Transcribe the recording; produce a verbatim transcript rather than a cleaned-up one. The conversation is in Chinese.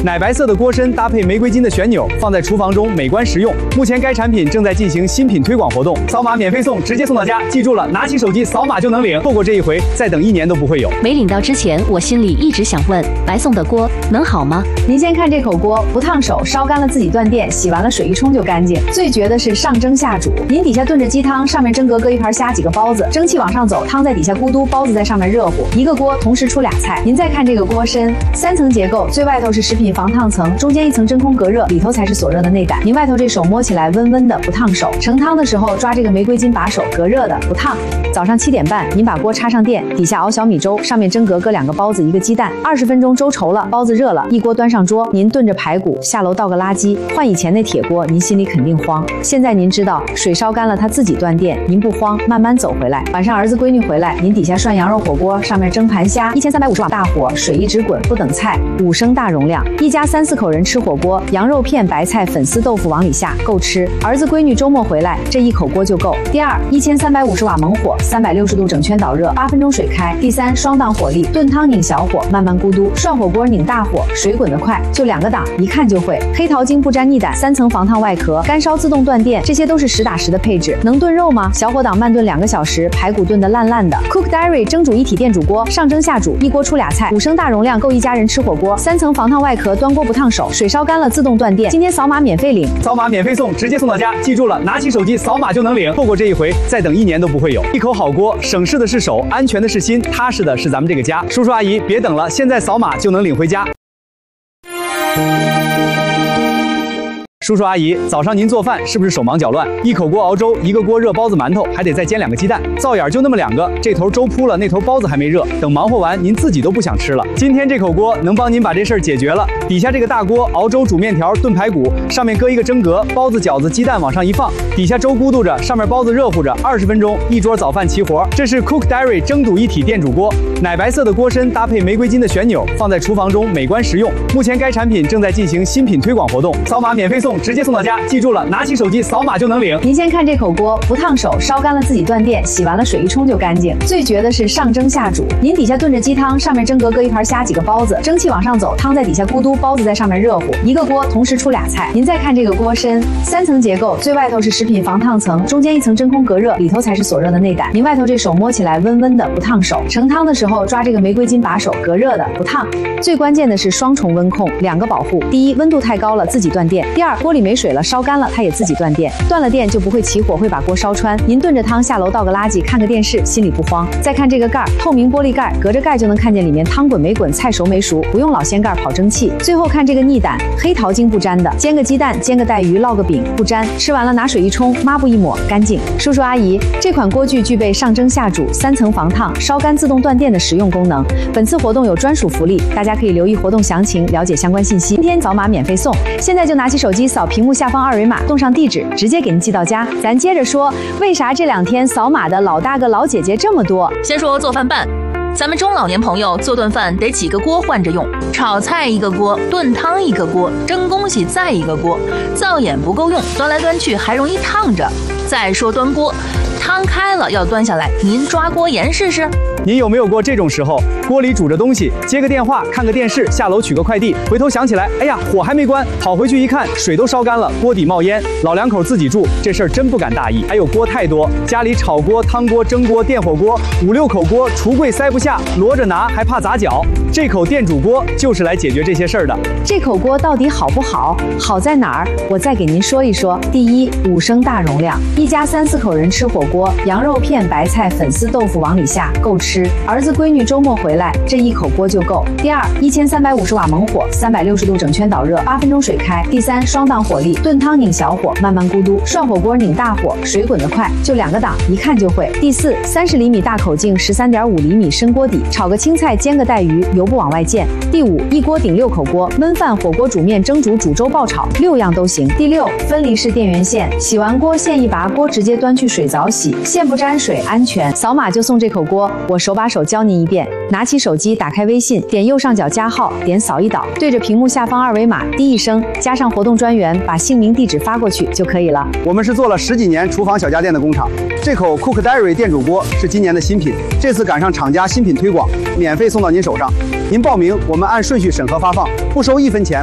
奶白色的锅身搭配玫瑰金的旋钮，放在厨房中美观实用。目前该产品正在进行新品推广活动，扫码免费送，直接送到家。记住了，拿起手机扫码就能领，错过这一回，再等一年都不会有。 没领到之前，我心里一直想问，白送的锅能好吗？ 您先看这口锅，不烫手，烧干了自己断电，洗完了水一冲就干净。最绝的是上蒸下煮，您底下炖着鸡汤，上面蒸格搁一盘虾几个包子，蒸汽往上走，汤在底下咕嘟，包子在上面热乎，一个锅同时出俩菜。您再看这个锅身，三层结构，最外头是食品防烫层，中间一层真空隔热，里头才是锁热的内胆。您外头这手摸起来温温的，不烫手。盛汤的时候抓这个玫瑰金把手，隔热的，不烫。早上七点半，您把锅插上电，底下熬小米粥，上面蒸格搁两个包子，一个鸡蛋，二十分钟粥稠了，包子热了，一锅端上桌，您炖着排骨，下楼倒个垃圾。换以前那铁锅，您心里肯定慌。现在您知道，水烧干了它自己断电，您不慌，慢慢走回来。晚上儿子闺女回来，您底下涮羊肉火锅，上面蒸盘虾，一千三百五十瓦大火，水一直滚，不等菜，五升大容量，一家三四口人吃火锅，羊肉片、白菜、粉丝、豆腐往里下，够吃。儿子闺女周末回来，这一口锅就够。第二，一千三百五十瓦猛火，三百六十度整圈导热，八分钟水开。第三，双档火力，炖汤拧小火，慢慢咕嘟；涮火锅拧大火，水滚得快，就两个档，一看就会。黑桃精不粘腻胆，三层防烫外壳，干烧自动断电，这些都是实打实的配置。能炖肉吗？小火档慢炖两个小时，排骨炖得烂烂的。Cook Diary 蒸煮一体电煮锅，上蒸下煮，一锅出俩菜，五升大容量，够一家人吃火锅。三层防烫外壳，端锅不烫手，水烧干了自动断电。今天扫码免费领， 扫码免费送，直接送到家。记住了，拿起手机扫码就能领，错过这一回，再等一年都不会有。一口好锅，省事的是手，安全的是心，踏实的是咱们这个家。叔叔阿姨，别等了，现在扫码就能领回家。叔叔阿姨，早上您做饭是不是手忙脚乱？一口锅熬粥，一个锅热包子馒头，还得再煎两个鸡蛋，灶眼就那么两个，这头粥铺了，那头包子还没热，等忙活完，您自己都不想吃了。今天这口锅能帮您把这事儿解决了。底下这个大锅熬粥、煮面条、炖排骨，上面搁一个蒸格，包子、饺子、鸡蛋往上一放，底下粥咕嘟着，上面包子热乎着，二十分钟一桌早饭齐活。这是 Cook Diary 蒸煮一体电煮锅，奶白色的锅身搭配玫瑰金的旋钮，放在厨房中美观实用。目前该产品正在进行新品推广活动，扫码免费送，直接送到家。记住了，拿起手机扫码就能领。 您先看这口锅，不烫手，烧干了自己断电，洗完了水一冲就干净。最绝的是上蒸下煮，您底下炖着鸡汤，上面蒸格搁一盘虾几个包子，蒸汽往上走，汤在底下咕嘟，包子在上面热乎，一个锅同时出俩菜。您再看这个锅身，三层结构，最外头是食品防烫层，中间一层真空隔热，里头才是锁热的内胆。您外头这手摸起来温温的，不烫手。盛汤的时候抓这个玫瑰金把手，隔热的，不烫。最关键的是双重温控，两个保护。第一，温度太高了自己断电；第二，锅里没水了，烧干了它也自己断电。断了电就不会起火，会把锅烧穿。您炖着汤下楼倒个垃圾，看个电视，心里不慌。再看这个盖儿，透明玻璃盖，隔着盖就能看见里面汤滚没滚，菜熟没熟，不用老掀盖跑蒸汽。最后看这个腻胆，黑桃精不粘的，煎个鸡蛋，煎个带鱼，烙个饼不粘，吃完了拿水一冲，抹布一抹，干净。叔叔阿姨，这款锅具具备上蒸下煮、三层防烫、烧干自动断电的实用功能。本次活动有专属福利，大家可以留意活动详情，了解相关信息。今天扫码免费送，现在就拿起手机扫屏幕下方二维码，动上地址，直接给您寄到家。咱接着说，为啥这两天扫码的老大哥老姐姐这么多？ 先说做饭办。咱们中老年朋友做顿饭得几个锅换着用，炒菜一个锅，炖汤一个锅，蒸东西再一个锅，灶眼不够用，端来端去还容易烫着。再说端锅，汤开了要端下来，您抓锅沿试试。 您有没有过这种时候，锅里煮着东西，接个电话，看个电视，下楼取个快递，回头想起来，哎呀，火还没关，跑回去一看，水都烧干了，锅底冒烟。老两口自己住，这事儿真不敢大意。还有锅太多，家里炒锅、汤锅、蒸锅、电火锅，五六口锅，橱柜塞不下，摞着拿还怕砸脚。这口电煮锅就是来解决这些事儿的。 这口锅到底好不好？好在哪儿？我再给您说一说。第一，五升大容量，一家三四口人吃火锅，羊肉片、白菜、粉丝、豆腐往里下，够吃。儿子闺女周末回来，这一口锅就够。第二，一千三百五十瓦猛火，三百六十度整圈导热，八分钟水开。第三，双档火力，炖汤拧小火，慢慢咕嘟；涮火锅拧大火，水滚得快，就两个档，一看就会。第四，三十厘米大口径，十三点五厘米深锅底，炒个青菜，煎个带鱼，油不往外溅。第五，一锅顶六口锅，焖饭、火锅、煮面、蒸煮、煮粥、爆炒，六样都行。第六，分离式电源线，洗完锅线一拔，锅直接端去水澡洗，线不沾水，安全。扫码就送这口锅，我手把手教您一遍。拿起手机，打开微信，点右上角加号，点扫一导，对着屏幕下方二维码滴一声，加上活动专员，把姓名、地址发过去就可以了。 我们是做了十几年厨房小家电的工厂，这口 Cook Diary 电煮锅是今年的新品，这次赶上厂家新品推广，免费送到您手上。您报名，我们按顺序审核发放，不收一分钱，